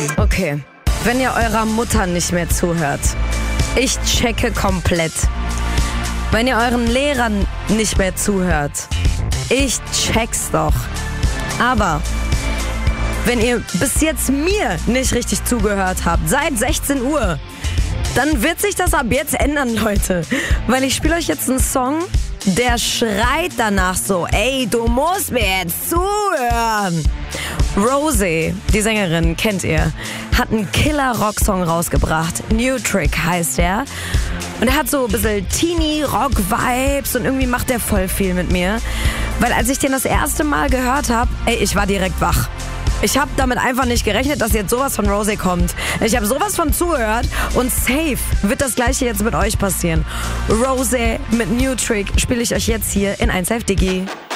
Okay, wenn ihr eurer Mutter nicht mehr zuhört, ich checke komplett. Wenn ihr euren Lehrern nicht mehr zuhört, ich check's doch. Aber wenn ihr bis jetzt mir nicht richtig zugehört habt, seit 16 Uhr, dann wird sich das ab jetzt ändern, Leute. Weil ich spiele euch jetzt einen Song, der schreit danach so, ey, du musst mir jetzt zuhören. Rosé, die Sängerin, kennt ihr, hat einen Killer-Rock-Song rausgebracht. New Trick heißt der. Und er hat so ein bisschen Teenie-Rock-Vibes und irgendwie macht der voll viel mit mir. Weil als ich den das erste Mal gehört habe, ey, ich war direkt wach. Ich habe damit einfach nicht gerechnet, dass jetzt sowas von Rosé kommt. Ich habe sowas von zugehört und safe wird das Gleiche jetzt mit euch passieren. Rosé mit New Trick spiele ich euch jetzt hier in 1Live Diggi.